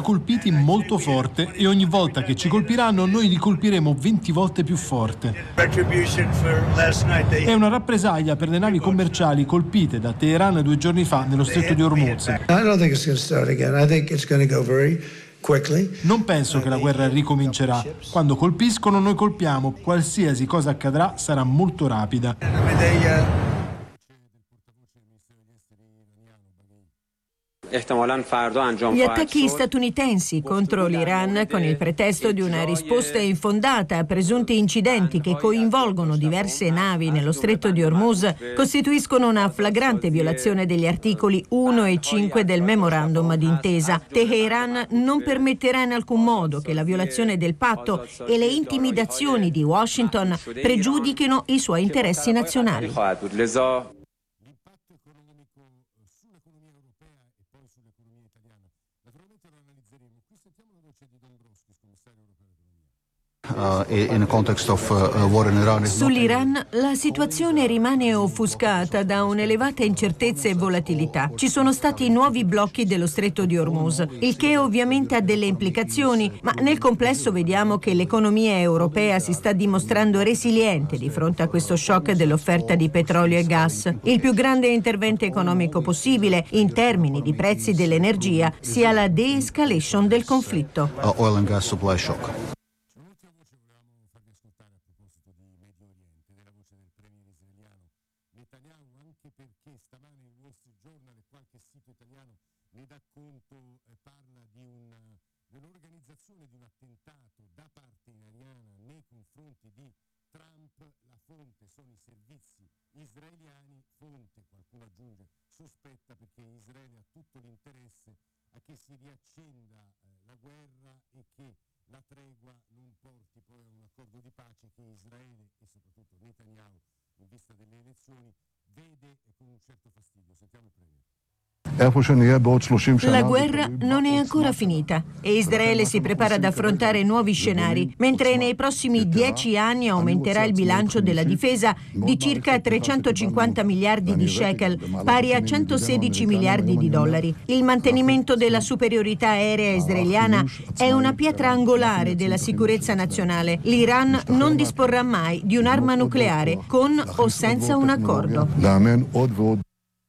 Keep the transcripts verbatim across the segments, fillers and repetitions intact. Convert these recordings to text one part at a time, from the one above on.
colpiti molto forte e ogni volta che ci colpiranno noi li colpiremo venti volte più forte. È una rappresaglia per le navi commerciali colpite da Teheran due giorni fa nello stretto di Hormuz. Non penso che la guerra ricomincerà. Quando colpiscono noi colpiamo. Qualsiasi cosa accadrà sarà molto rapida. Gli attacchi statunitensi contro l'Iran con il pretesto di una risposta infondata a presunti incidenti che coinvolgono diverse navi nello stretto di Hormuz costituiscono una flagrante violazione degli articoli uno e cinque del memorandum d'intesa. Teheran non permetterà in alcun modo che la violazione del patto e le intimidazioni di Washington pregiudichino i suoi interessi nazionali. Sull'Iran la situazione rimane offuscata da un'elevata incertezza e volatilità. Ci sono stati nuovi blocchi dello stretto di Hormuz, il che ovviamente ha delle implicazioni, ma nel complesso vediamo che l'economia europea si sta dimostrando resiliente di fronte a questo shock dell'offerta di petrolio e gas. Il più grande intervento economico possibile in termini di prezzi dell'energia sia la de-escalation del conflitto. Uh, oil and gas supply shock. Israeliani, fonte, qualcuno aggiunge, sospetta perché Israele ha tutto l'interesse a che si riaccenda eh, la guerra e che la tregua non porti poi a un accordo di pace che Israele e soprattutto Netanyahu, in vista delle elezioni, vede con un certo fastidio. Sentiamo il premier. La guerra non è ancora finita e Israele si prepara ad affrontare nuovi scenari, mentre nei prossimi dieci anni aumenterà il bilancio della difesa di circa trecentocinquanta miliardi di shekel, pari a centosedici miliardi di dollari. Il mantenimento della superiorità aerea israeliana è una pietra angolare della sicurezza nazionale. L'Iran non disporrà mai di un'arma nucleare, con o senza un accordo.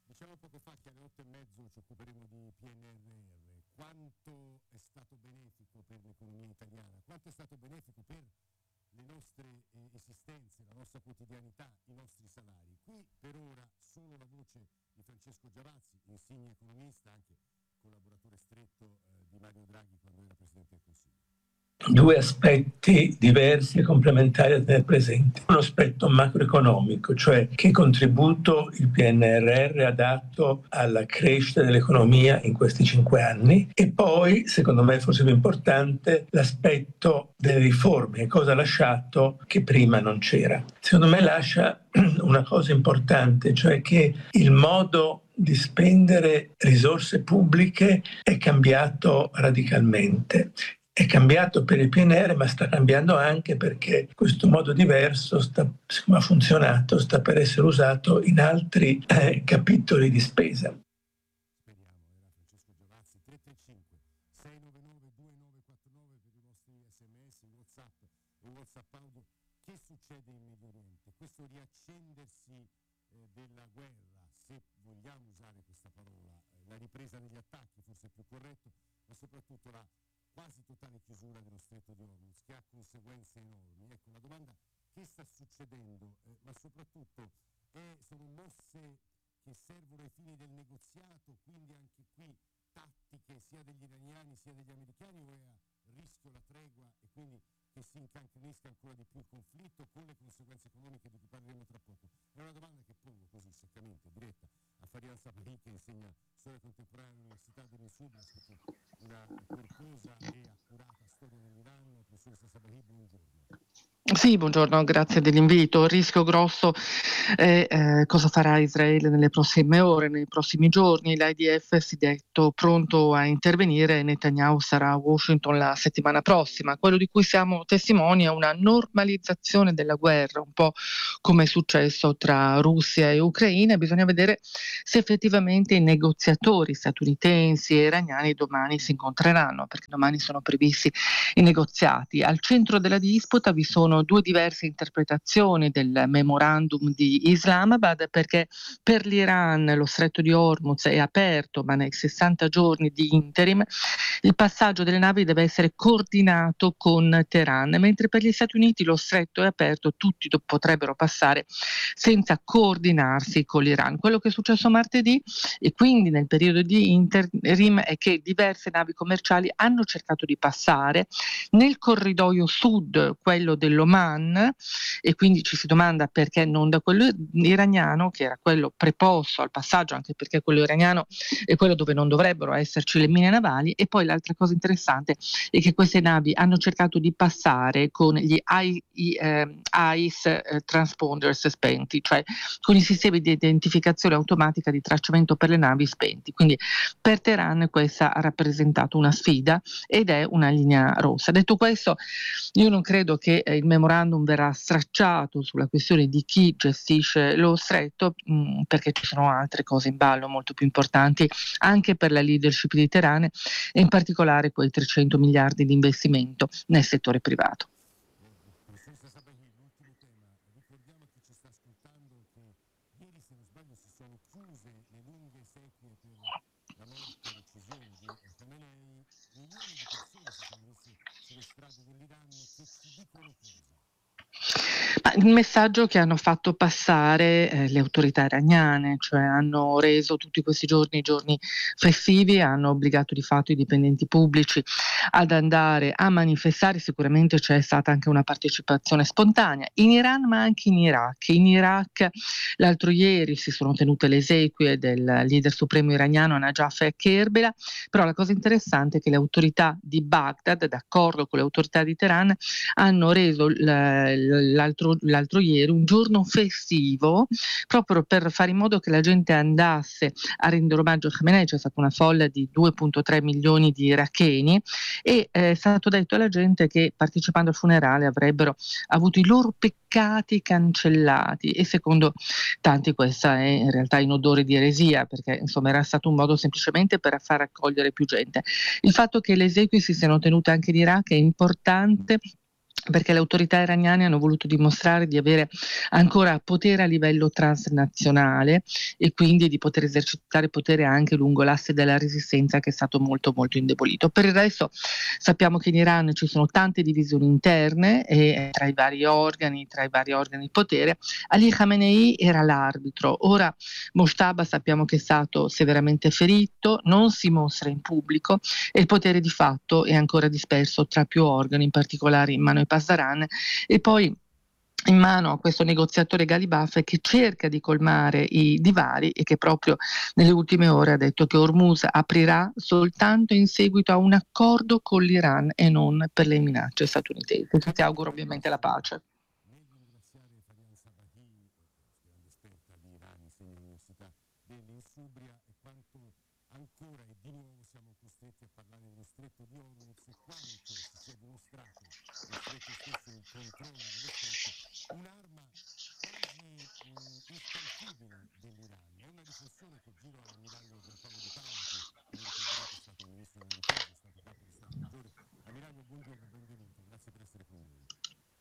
Quanto è stato benefico per le nostre eh, esistenze, la nostra quotidianità, i nostri salari. Qui per ora solo la voce di Francesco Giavazzi, insigne economista, anche collaboratore stretto eh, di Mario Draghi quando era Presidente del Consiglio. Due aspetti diversi e complementari da tenere presenti. Un aspetto macroeconomico, cioè che contributo il P N R R ha dato alla crescita dell'economia in questi cinque anni, e poi, secondo me forse più importante, l'aspetto delle riforme, che cosa ha lasciato che prima non c'era. Secondo me lascia una cosa importante, cioè che il modo di spendere risorse pubbliche è cambiato radicalmente. È cambiato per il P N R, ma sta cambiando anche perché questo modo diverso, sta, come ha funzionato, sta per essere usato in altri eh, capitoli di spesa. Speriamo, era Francesco Giavazzi, tre tre cinque sei nove nove due nove quattro nove per i vostri sms, WhatsApp e WhatsApp audio. Che succede in Medio Oriente? Questo riaccendersi eh, della guerra, se vogliamo usare questa parola, eh, la ripresa degli attacchi, forse è più corretto, ma soprattutto la quasi totale chiusura dello stretto di Hormuz, che ha conseguenze enormi. Ecco, la domanda: che sta succedendo? Eh, ma soprattutto eh, sono mosse che servono ai fini del negoziato, quindi anche qui tattiche sia degli iraniani sia degli americani, o è a rischio la tregua e quindi che si incancrenisca ancora di più il conflitto con le conseguenze economiche di cui parleremo tra poco? È una domanda che pongo così seccamente, diretta, a Farian Sabahi, che insegna storia contemporanea all'Università del Missouri, ha scritto una corposa e accurata storia dell'Iran. Professoressa Sabahi, buongiorno. Sì, buongiorno, grazie dell'invito. Il rischio grosso è eh, cosa farà Israele nelle prossime ore, nei prossimi giorni. L'I D F si è detto pronto a intervenire e Netanyahu sarà a Washington la settimana prossima. Quello di cui siamo testimoni è una normalizzazione della guerra, un po' come è successo tra Russia e Ucraina. Bisogna vedere se effettivamente i negoziatori statunitensi e iraniani domani si incontreranno, perché domani sono previsti i negoziati. Al centro della disputa vi sono due diverse interpretazioni del memorandum di Islamabad, perché per l'Iran lo stretto di Hormuz è aperto, ma nei sessanta giorni di interim il passaggio delle navi deve essere coordinato con Teheran, mentre per gli Stati Uniti lo stretto è aperto, tutti do- potrebbero passare senza coordinarsi con l'Iran. Quello che è successo martedì e quindi nel periodo di interim è che diverse navi commerciali hanno cercato di passare nel corridoio sud, quello dell'Oman, e quindi ci si domanda perché non da quello iraniano, che era quello preposto al passaggio, anche perché quello iraniano è quello dove non dovrebbero esserci le mine navali. E poi l'altra cosa interessante è che queste navi hanno cercato di passare con gli I, i, eh, ICE eh, transponders spenti, cioè con i sistemi di identificazione automatica di tracciamento per le navi spenti. Quindi per Teheran questa ha rappresentato una sfida ed è una linea rossa. Detto questo, io non credo che eh, il memorandum verrà stracciato sulla questione di chi gestisce lo stretto, mh, perché ci sono altre cose in ballo molto più importanti anche per la leadership di Teheran e in particolare quei trecento miliardi di investimento nel settore privato. Professoressa Sabahi, l'ultimo tema, ricordiamo a chi ci sta ascoltando che ieri, se non sbaglio, si sono chiuse le lunghe esequie per la morte e l'uccisione di Khamenei. Milioni di persone si sono messe sulle strade dell'Iran, che ci dicono cosa? Ma il messaggio che hanno fatto passare eh, le autorità iraniane, cioè hanno reso tutti questi giorni giorni festivi, hanno obbligato di fatto i dipendenti pubblici ad andare a manifestare. Sicuramente c'è stata anche una partecipazione spontanea in Iran, ma anche in Iraq. In Iraq l'altro ieri si sono tenute le esequie del leader supremo iraniano Najaf Kerbela, però la cosa interessante è che le autorità di Baghdad, d'accordo con le autorità di Teheran, hanno reso l- L'altro, l'altro ieri un giorno festivo proprio per fare in modo che la gente andasse a rendere omaggio a Khamenei. C'è stata una folla di due virgola tre milioni di iracheni e eh, è stato detto alla gente che partecipando al funerale avrebbero avuto i loro peccati cancellati, e secondo tanti questa è in realtà in odore di eresia, perché insomma era stato un modo semplicemente per far accogliere più gente. Il fatto che le esequie si siano tenute anche in Iraq è importante, perché le autorità iraniane hanno voluto dimostrare di avere ancora potere a livello transnazionale e quindi di poter esercitare potere anche lungo l'asse della resistenza, che è stato molto molto indebolito. Per il resto sappiamo che in Iran ci sono tante divisioni interne e tra i vari organi, tra i vari organi di potere. Ali Khamenei era l'arbitro. Ora Mojtaba sappiamo che è stato severamente ferito, non si mostra in pubblico e il potere di fatto è ancora disperso tra più organi, in particolare in mano ai Pasdaran e poi in mano a questo negoziatore Ghalibaf, che cerca di colmare i divari e che proprio nelle ultime ore ha detto che Hormuz aprirà soltanto in seguito a un accordo con l'Iran e non per le minacce statunitensi. Ti auguro ovviamente la pace. Nel ringraziare Farian Sabahi, grande esperta di Iran, insegna all'Università dell'Insubria, e quanto ancora e di nuovo siamo costretti a parlare dello stretto di Hormuz e quanto si sia dimostrato lo stretto stesso il controllo dello stretto un'arma quasi mh, instancibile dell'Iran. È una riflessione che giro all'ammiraglio Gianpaolo Di Paola, che come ricorderete è stato ministro della difesa, è stato capo di Stato Maggiore. Ammiraglio, buongiorno, benvenuto, grazie per essere con noi.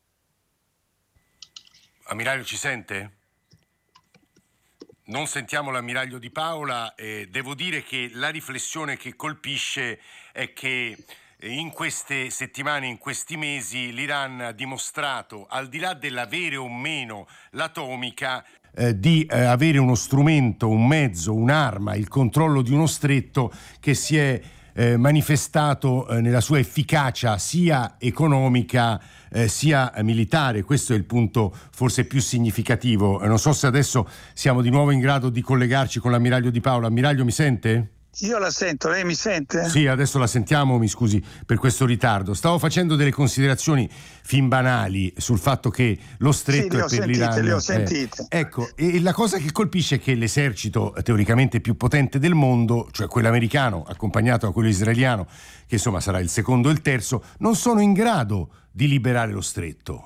Ammiraglio, ci sente? Non sentiamo l'ammiraglio Di Paola. Eh, devo dire che la riflessione che colpisce è che in queste settimane, in questi mesi, l'Iran ha dimostrato, al di là dell'avere o meno l'atomica, eh, di eh, avere uno strumento, un mezzo, un'arma, il controllo di uno stretto che si è eh, manifestato eh, nella sua efficacia sia economica eh, sia militare. Questo è il punto forse più significativo. Non so se adesso siamo di nuovo in grado di collegarci con l'ammiraglio Di Paola. Ammiraglio, mi sente? Io la sento, lei mi sente? Sì, adesso la sentiamo, mi scusi per questo ritardo. Stavo facendo delle considerazioni fin banali sul fatto che lo stretto sì, è per sentite, l'Iran. Le ho sentite. Eh, ecco, e la cosa che colpisce è che l'esercito teoricamente più potente del mondo, cioè quello americano accompagnato da quello israeliano, che insomma sarà il secondo e il terzo, non sono in grado di liberare lo stretto.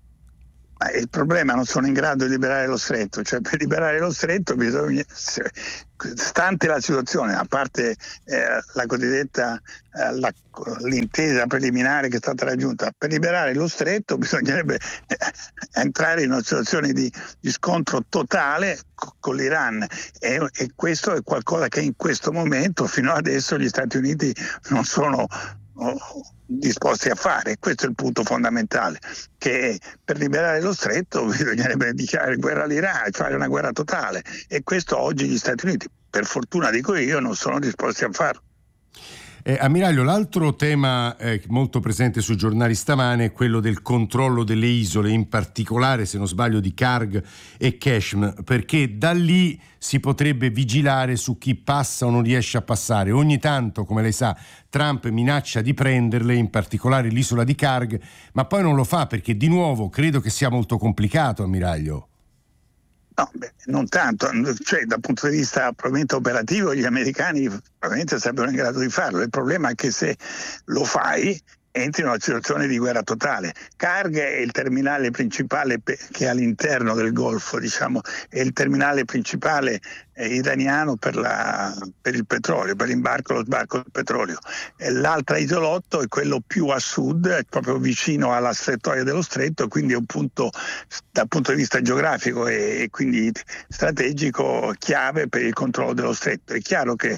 Ma il problema non sono in grado di liberare lo stretto, cioè per liberare lo stretto bisogna, stante la situazione, a parte eh, la cosiddetta eh, la, l'intesa preliminare che è stata raggiunta, per liberare lo stretto bisognerebbe eh, entrare in una situazione di, di scontro totale co- con l'Iran e, e questo è qualcosa che in questo momento, fino adesso, gli Stati Uniti non sono oh, disposti a fare. Questo è il punto fondamentale, che per liberare lo stretto bisognerebbe dichiarare guerra all'Iran, fare una guerra totale, e questo oggi gli Stati Uniti, per fortuna dico io, non sono disposti a farlo. Eh, ammiraglio, l'altro tema eh, molto presente sui giornali stamane è quello del controllo delle isole, in particolare, se non sbaglio, di Karg e Keshm, perché da lì si potrebbe vigilare su chi passa o non riesce a passare. Ogni tanto, come lei sa, Trump minaccia di prenderle, in particolare l'isola di Karg, ma poi non lo fa perché, di nuovo, credo che sia molto complicato, ammiraglio. No, beh, non tanto, cioè dal punto di vista probabilmente operativo gli americani probabilmente sarebbero in grado di farlo. Il problema è che se lo fai entri in una situazione di guerra totale. Karg è il terminale principale pe- che è all'interno del Golfo, diciamo, è il terminale principale eh, iraniano per, la, per il petrolio, per l'imbarco e lo sbarco del petrolio. E l'altra isolotto è quello più a sud, è proprio vicino alla strettoia dello stretto, quindi è un punto dal punto di vista geografico e, e quindi strategico chiave per il controllo dello stretto. È chiaro che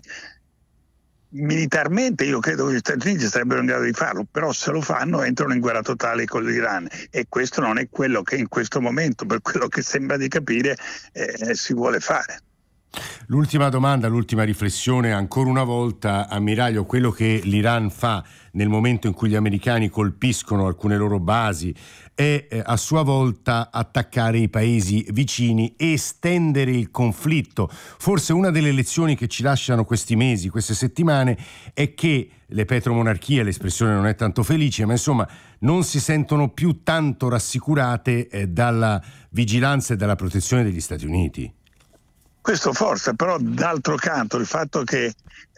militarmente io credo che gli Stati Uniti sarebbero in grado di farlo, però se lo fanno entrano in guerra totale con l'Iran, e questo non è quello che in questo momento, per quello che sembra di capire, eh, si vuole fare. L'ultima domanda, l'ultima riflessione, ancora una volta, ammiraglio, quello che l'Iran fa nel momento in cui gli americani colpiscono alcune loro basi è eh, a sua volta attaccare i paesi vicini e estendere il conflitto. Forse una delle lezioni che ci lasciano questi mesi, queste settimane, è che le petromonarchie, l'espressione non è tanto felice, ma insomma non si sentono più tanto rassicurate eh, dalla vigilanza e dalla protezione degli Stati Uniti. Questo forse, però d'altro canto il fatto che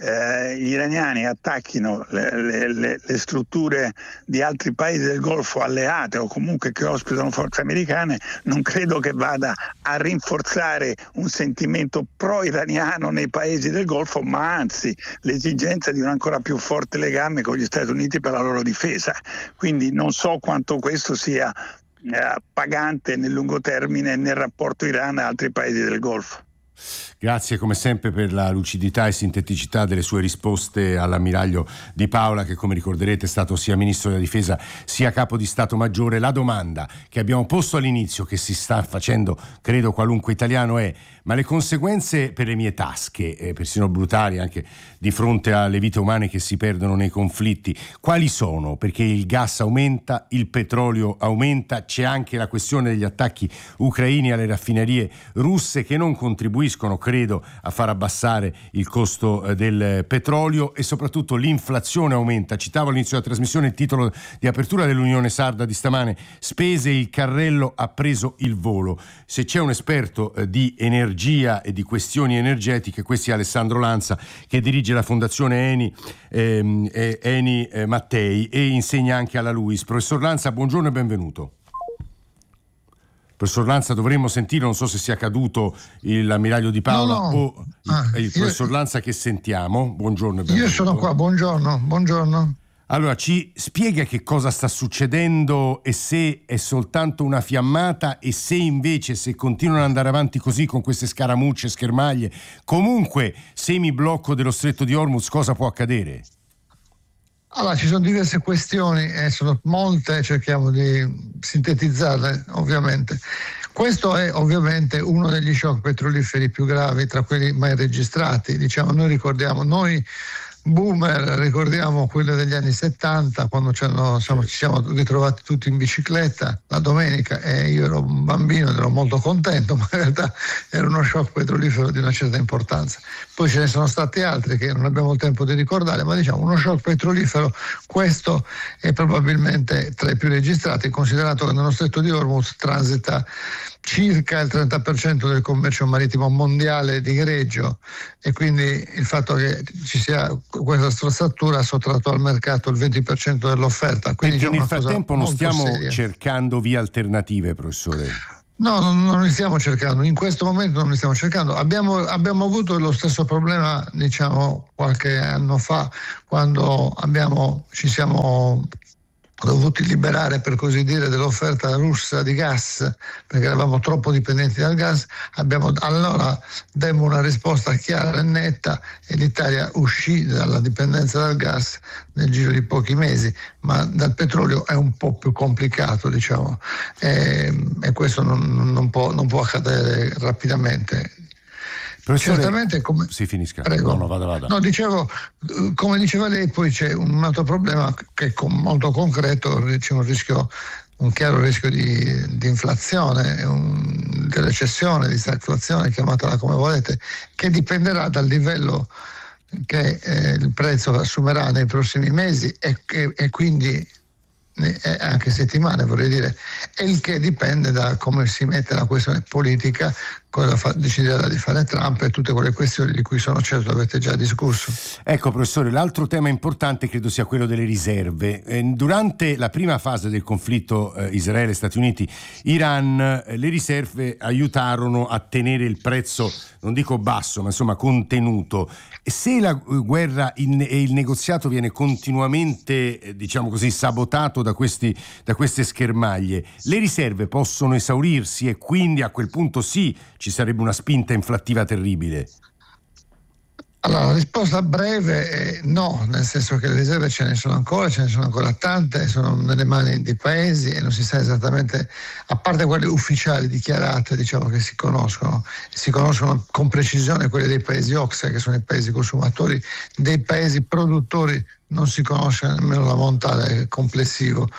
eh, gli iraniani attacchino le, le, le, le strutture di altri paesi del Golfo alleate o comunque che ospitano forze americane non credo che vada a rinforzare un sentimento pro-iraniano nei paesi del Golfo, ma anzi l'esigenza di un ancora più forte legame con gli Stati Uniti per la loro difesa. Quindi non so quanto questo sia eh, pagante nel lungo termine nel rapporto Iran a altri paesi del Golfo. Grazie come sempre per la lucidità e sinteticità delle sue risposte all'ammiraglio Di Paola, che come ricorderete è stato sia ministro della difesa sia capo di Stato Maggiore. La domanda che abbiamo posto all'inizio, che si sta facendo credo qualunque italiano, è: ma le conseguenze per le mie tasche, eh, persino brutali anche di fronte alle vite umane che si perdono nei conflitti, quali sono? Perché il gas aumenta, il petrolio aumenta, c'è anche la questione degli attacchi ucraini alle raffinerie russe che non contribuiscono, credo, a far abbassare il costo eh, del petrolio, e soprattutto l'inflazione aumenta. Citavo all'inizio della trasmissione il titolo di apertura dell'Unione Sarda di stamane: spese, il carrello ha preso il volo. Se c'è un esperto eh, di energia e di questioni energetiche, questo è Alessandro Lanza, che dirige la fondazione Eni, ehm, eh, Eni eh, Mattei, e insegna anche alla LUISS. Professor Lanza, buongiorno e benvenuto. Professor Lanza, dovremmo sentire, non so se sia caduto l'ammiraglio Di Paola no, no. o il, ah, il professor io, Lanza che sentiamo. Buongiorno e benvenuto. Io sono qua, buongiorno, buongiorno. Allora, ci spiega che cosa sta succedendo e se è soltanto una fiammata, e se invece, se continuano ad andare avanti così con queste scaramucce, schermaglie, comunque semiblocco dello Stretto di Hormuz, cosa può accadere? Allora, ci sono diverse questioni, eh, sono molte, cerchiamo di sintetizzarle ovviamente. Questo è ovviamente uno degli shock petroliferi più gravi tra quelli mai registrati. Diciamo, noi ricordiamo, noi boomer, ricordiamo quelle degli anni settanta, quando ci, hanno, siamo, ci siamo ritrovati tutti in bicicletta la domenica, e io ero un bambino ed ero molto contento, ma in realtà era uno shock petrolifero di una certa importanza. Poi ce ne sono stati altri che non abbiamo il tempo di ricordare, ma diciamo uno shock petrolifero, questo è probabilmente tra i più registrati, considerato che nello stretto di Hormuz transita circa il trenta per cento del commercio marittimo mondiale di greggio, e quindi il fatto che ci sia questa strozzatura ha sottratto al mercato il venti per cento dell'offerta. Quindi Perché nel frattempo non stiamo seria. cercando vie alternative, professore? No, non, non li stiamo cercando, in questo momento non li stiamo cercando. Abbiamo, abbiamo avuto lo stesso problema, diciamo, qualche anno fa, quando abbiamo, ci siamo dovuti liberare, per così dire, dell'offerta russa di gas, perché eravamo troppo dipendenti dal gas. Abbiamo, allora demmo una risposta chiara e netta, e l'Italia uscì dalla dipendenza dal gas nel giro di pochi mesi, ma dal petrolio è un po' più complicato, diciamo, e, e questo non, non, può, non può accadere rapidamente. Professore, certamente come... si finisca. Prego. No, no, vada, vada. No, dicevo, come diceva lei, poi c'è un altro problema che è molto concreto, c'è un rischio, un chiaro rischio di, di inflazione, un, di recessione, di stagflazione, chiamatela come volete, che dipenderà dal livello che eh, il prezzo assumerà nei prossimi mesi, e, e, e quindi eh, anche settimane, vorrei dire, e il che dipende da come si mette la questione politica, cosa fa, deciderà di fare Trump, e tutte quelle questioni di cui sono certo avete già discusso. Ecco, professore, l'altro tema importante credo sia quello delle riserve. Eh, durante la prima fase del conflitto eh, Israele-Stati Uniti, Iran, eh, le riserve aiutarono a tenere il prezzo, non dico basso, ma insomma contenuto. E se la guerra in, e il negoziato viene continuamente, eh, diciamo così, sabotato da, questi, da queste schermaglie, le riserve possono esaurirsi, e quindi a quel punto sì, ci sarebbe una spinta inflattiva terribile? Allora, la risposta breve è no, nel senso che le riserve ce ne sono ancora, ce ne sono ancora tante, sono nelle mani dei paesi e non si sa esattamente, a parte quelle ufficiali dichiarate, diciamo, che si conoscono, si conoscono con precisione quelle dei paesi O C S E, che sono i paesi consumatori, dei paesi produttori non si conosce nemmeno l'ammontare complessivo.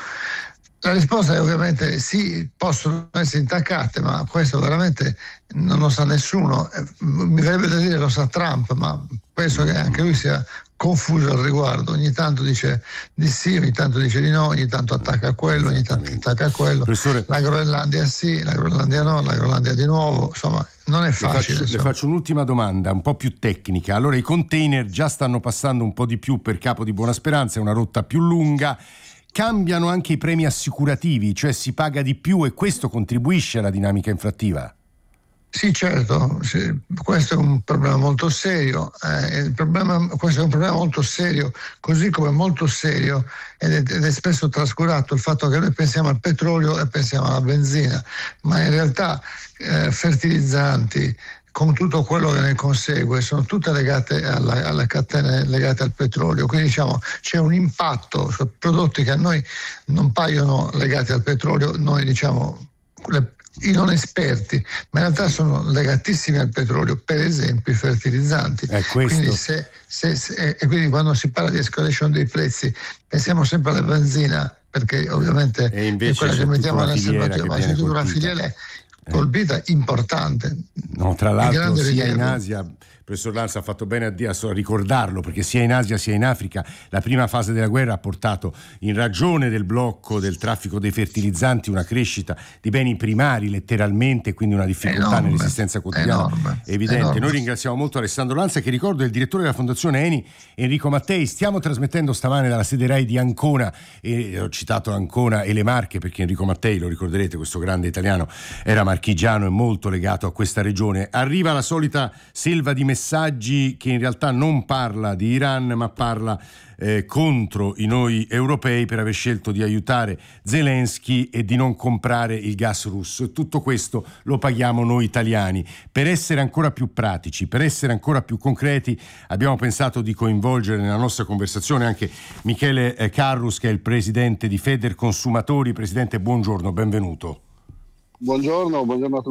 La risposta è ovviamente sì, possono essere intaccate, ma questo veramente non lo sa nessuno. Mi verrebbe da dire lo sa Trump, ma penso che anche lui sia confuso al riguardo. Ogni tanto dice di sì, ogni tanto dice di no, ogni tanto attacca a quello, ogni tanto attacca a quello. Professore, la Groenlandia sì, la Groenlandia no, la Groenlandia di nuovo, insomma non è facile. Le faccio, le faccio un'ultima domanda, un po' più tecnica. Allora, i container già stanno passando un po' di più per Capo di Buona Speranza, è una rotta più lunga. Cambiano anche i premi assicurativi, cioè si paga di più, e questo contribuisce alla dinamica inflattiva? Sì, certo, sì, questo è un problema molto serio, eh, il problema, questo è un problema molto serio, così come molto serio, ed è, ed è spesso trascurato il fatto che noi pensiamo al petrolio e pensiamo alla benzina, ma in realtà eh, fertilizzanti, con tutto quello che ne consegue, sono tutte legate alla, alle catene legate al petrolio, quindi diciamo c'è un impatto su prodotti che a noi non paiono legati al petrolio, noi diciamo le, i non esperti, ma in realtà sono legatissimi al petrolio, per esempio i fertilizzanti. È questo. Quindi se, se, se, e quindi quando si parla di escalation dei prezzi pensiamo sempre alla benzina, perché ovviamente e invece è quella che mettiamo nel serbatoio, ma c'è tutta una filiera colpita importante. No, tra l'altro sia in Asia, professor Lanza ha fatto bene a, dire, a ricordarlo, perché sia in Asia sia in Africa la prima fase della guerra ha portato, in ragione del blocco del traffico dei fertilizzanti, una crescita di beni primari letteralmente, quindi una difficoltà enorme, nell'esistenza quotidiana enorme, evidente. Enorme. Noi ringraziamo molto Alessandro Lanza, che ricordo è il direttore della Fondazione Eni, Enrico Mattei. Stiamo trasmettendo stamane dalla sede Rai di Ancona, e ho citato Ancona e le Marche perché Enrico Mattei, lo ricorderete, questo grande italiano, era marchigiano e molto legato a questa regione. Arriva la solita selva di messaggi che in realtà non parla di Iran, ma parla eh, contro i noi europei per aver scelto di aiutare Zelensky e di non comprare il gas russo, e tutto questo lo paghiamo noi italiani. Per essere ancora più pratici, per essere ancora più concreti, abbiamo pensato di coinvolgere nella nostra conversazione anche Michele eh, Carrus, che è il presidente di Federconsumatori. Presidente, buongiorno, benvenuto. Buongiorno, buongiorno a tutti.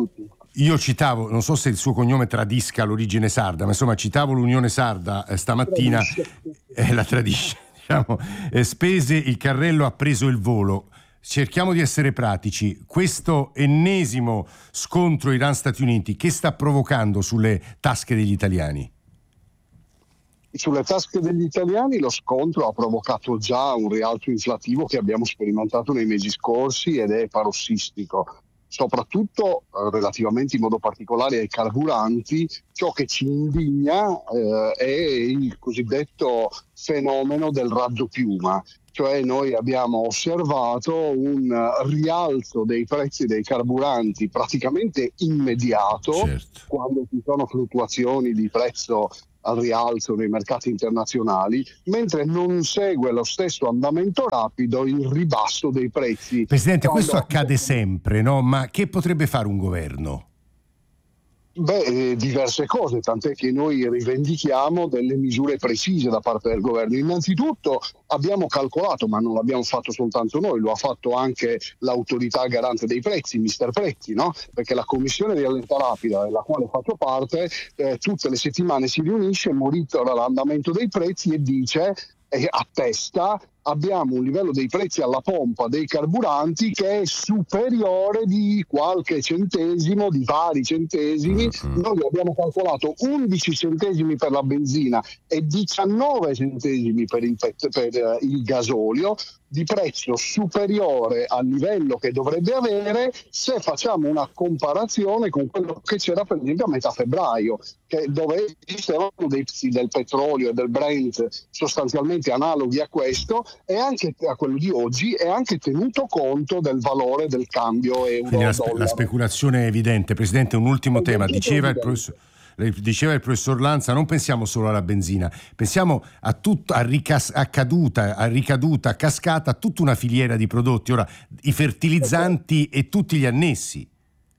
io citavo, non so se il suo cognome tradisca l'origine sarda, ma insomma citavo l'Unione Sarda eh, stamattina, eh, la tradisce, diciamo, eh, spese, il carrello ha preso il volo. Cerchiamo di essere pratici. Questo ennesimo scontro Iran-Stati Uniti che sta provocando sulle tasche degli italiani? Sulle tasche degli italiani lo scontro ha provocato già un rialzo inflativo che abbiamo sperimentato nei mesi scorsi ed è parossistico, soprattutto eh, relativamente in modo particolare ai carburanti. Ciò che ci indigna eh, è il cosiddetto fenomeno del raggio piuma, cioè noi abbiamo osservato un rialzo dei prezzi dei carburanti praticamente immediato, certo, quando ci sono fluttuazioni di prezzo al rialzo nei mercati internazionali, mentre non segue lo stesso andamento rapido il ribasso dei prezzi. Presidente, quando... questo accade sempre, no? Ma che potrebbe fare un governo? Beh, diverse cose, tant'è che noi rivendichiamo delle misure precise da parte del governo. Innanzitutto abbiamo calcolato, ma non l'abbiamo fatto soltanto noi, lo ha fatto anche l'autorità garante dei prezzi, mister Prezzi, no? Perché la commissione di allerta rapida, della quale faccio parte, eh, tutte le settimane si riunisce, monitora l'andamento dei prezzi e dice, e attesta, abbiamo un livello dei prezzi alla pompa dei carburanti che è superiore di qualche centesimo, di vari centesimi. Noi abbiamo calcolato undici centesimi per la benzina e diciannove centesimi per il, pet- per il gasolio, di prezzo superiore al livello che dovrebbe avere se facciamo una comparazione con quello che c'era per esempio a metà febbraio, che dove esistevano dei prezzi del petrolio e del Brent sostanzialmente analoghi a questo, e anche a quello di oggi, è anche tenuto conto del valore del cambio euro. Quindi la, spe- la speculazione è evidente. Presidente, un ultimo è tema, diceva il professor Diceva il professor Lanza, non pensiamo solo alla benzina, pensiamo a tutto, a, ricas- a caduta, a ricaduta, a cascata, a tutta una filiera di prodotti, ora i fertilizzanti e tutti gli annessi.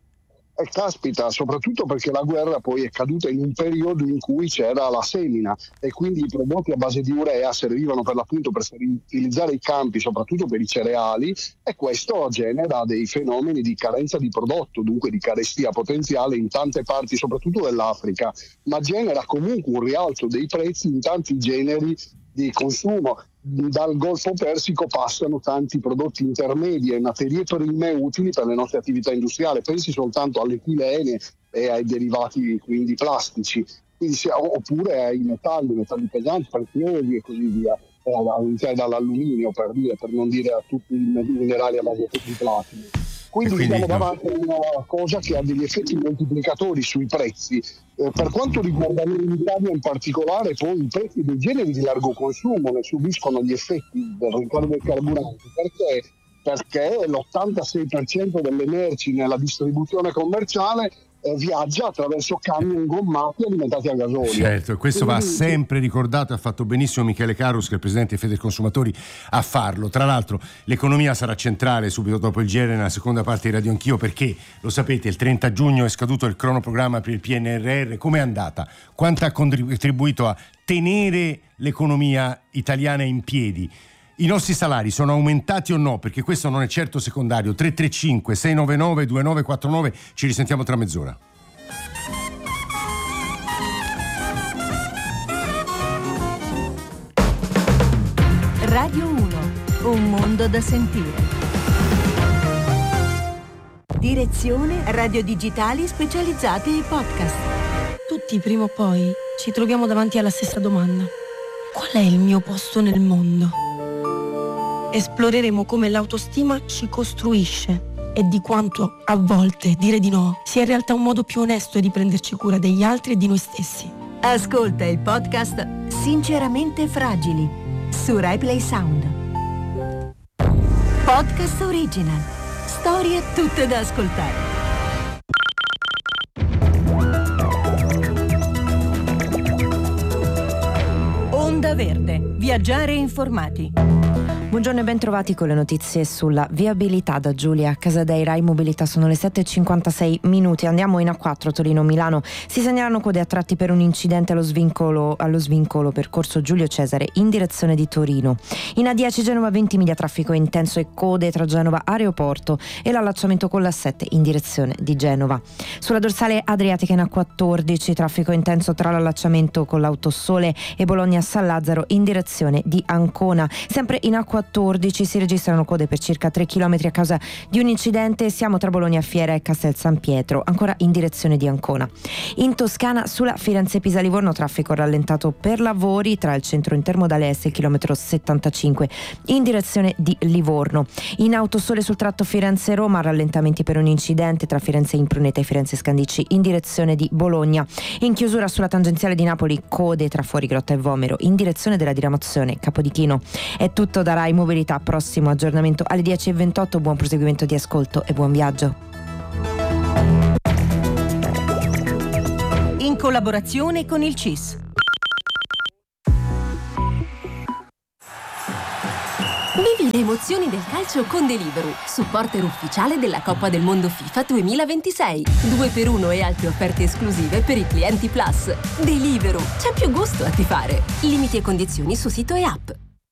E caspita, soprattutto perché la guerra poi è caduta in un periodo in cui c'era la semina e quindi i prodotti a base di urea servivano per l'appunto per fertilizzare i campi, soprattutto per i cereali, e questo genera dei fenomeni di carenza di prodotto, dunque di carestia potenziale in tante parti, soprattutto dell'Africa, ma genera comunque un rialzo dei prezzi in tanti generi di consumo. Dal Golfo Persico passano tanti prodotti intermedi e materie prime utili per le nostre attività industriali, pensi soltanto all'etilene e ai derivati quindi plastici, quindi sia, oppure ai metalli, metalli pesanti, preziosi e così via, a iniziare dall'alluminio per dire, per non dire a tutti i minerali a base di platino. Quindi, quindi siamo no. davanti a una cosa che ha degli effetti moltiplicatori sui prezzi. Eh, per quanto riguarda noi in Italia in particolare, poi i prezzi dei generi di largo consumo ne subiscono gli effetti del rincaro dei carburanti. Perché? Perché l'ottantasei per cento delle merci nella distribuzione commerciale eh, viaggia attraverso camion gommati alimentati a gasolio. Certo, e questo Quindi, va sempre ricordato, ha fatto benissimo Michele Carus, che è il presidente di Federconsumatori, a farlo. Tra l'altro l'economia sarà centrale subito dopo il G R nella seconda parte di Radio Anch'io, perché lo sapete, il trenta giugno è scaduto il cronoprogramma per il P N R R. Com'è andata? Quanto ha contribuito a tenere l'economia italiana in piedi? I nostri salari sono aumentati o no? Perché questo non è certo secondario. tre tre cinque sei nove nove due nove quattro nove, ci risentiamo tra mezz'ora. Radio uno, un mondo da sentire. Direzione Radio Digitali specializzate in podcast. Tutti prima o poi ci troviamo davanti alla stessa domanda: qual è il mio posto nel mondo? Esploreremo come l'autostima ci costruisce e di quanto, a volte, dire di no sia in realtà un modo più onesto di prenderci cura degli altri e di noi stessi. Ascolta il podcast Sinceramente Fragili su RaiPlay Sound. Podcast original. Storie tutte da ascoltare. Onda Verde. Viaggiare informati. Buongiorno e ben trovati con le notizie sulla viabilità da Giulia Casadei. Rai Mobilità. Sono le sette e cinquantasei minuti. Andiamo in A quattro Torino-Milano. Si segnalano code a tratti per un incidente allo svincolo, allo svincolo percorso Giulio Cesare in direzione di Torino. In A dieci Genova Ventimiglia traffico intenso e code tra Genova Aeroporto e l'allacciamento con l'A sette in direzione di Genova. Sulla dorsale Adriatica in A quattordici traffico intenso tra l'allacciamento con l'Autosole e Bologna San Lazzaro in direzione di Ancona. Sempre in A quattordici si registrano code per circa tre chilometri a causa di un incidente. Siamo tra Bologna Fiera e Castel San Pietro, ancora in direzione di Ancona. In Toscana sulla Firenze-Pisa-Livorno traffico rallentato per lavori tra il centro intermodale S e il chilometro settantacinque in direzione di Livorno. In Autosole sul tratto Firenze-Roma rallentamenti per un incidente tra Firenze Impruneta e Firenze Scandicci in direzione di Bologna. In chiusura sulla tangenziale di Napoli code tra Fuorigrotta e Vomero in direzione della diramazione Capodichino. È tutto da Rai Mobilità, prossimo aggiornamento alle dieci e ventotto. Buon proseguimento di ascolto e buon viaggio. In collaborazione con il C I S. Vivi le emozioni del calcio con Deliveroo, supporter ufficiale della Coppa del Mondo FIFA duemilaventisei. due per uno e altre offerte esclusive per i clienti Plus. Deliveroo, c'è più gusto a tifare. Limiti e condizioni su sito e app.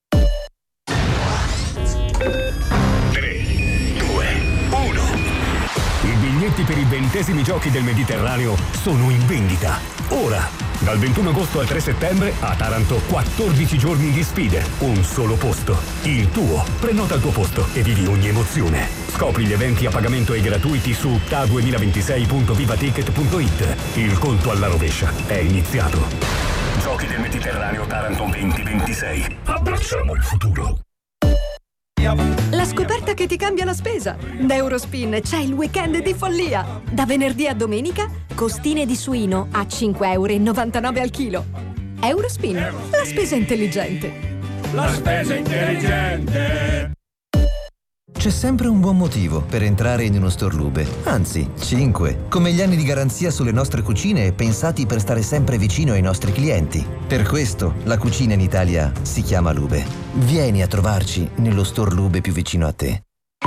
I biglietti per i ventesimi giochi del Mediterraneo sono in vendita. Ora, dal ventuno agosto al tre settembre, a Taranto, quattordici giorni di sfide. Un solo posto. Il tuo. Prenota il tuo posto e vivi ogni emozione. Scopri gli eventi a pagamento e gratuiti su ta duemilaventisei punto vivaticket punto it. Il conto alla rovescia è iniziato. Giochi del Mediterraneo Taranto duemilaventisei. Abbracciamo il futuro. La scoperta che ti cambia la spesa. Da Eurospin c'è il weekend di follia. Da venerdì a domenica, costine di suino a cinque e novantanove euro al chilo. Eurospin, la spesa intelligente. La spesa intelligente. C'è sempre un buon motivo per entrare in uno store Lube, anzi, cinque, come gli anni di garanzia sulle nostre cucine pensati per stare sempre vicino ai nostri clienti. Per questo la cucina in Italia si chiama Lube. Vieni a trovarci nello store Lube più vicino a te.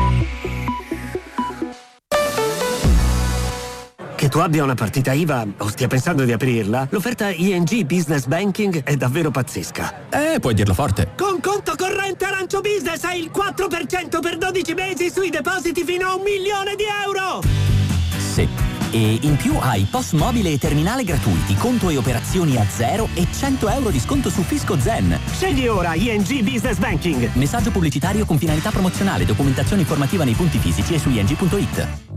Che tu abbia una partita I V A o stia pensando di aprirla, l'offerta I N G Business Banking è davvero pazzesca. Eh, puoi dirlo forte. Con conto corrente Arancio Business hai il quattro per cento per dodici mesi sui depositi fino a un milione di euro! Sì. E in più hai P O S mobile e terminale gratuiti, conto e operazioni a zero e cento euro di sconto su Fisco Zen. Scegli ora I N G Business Banking. Messaggio pubblicitario con finalità promozionale, documentazione informativa nei punti fisici e su i n g punto it.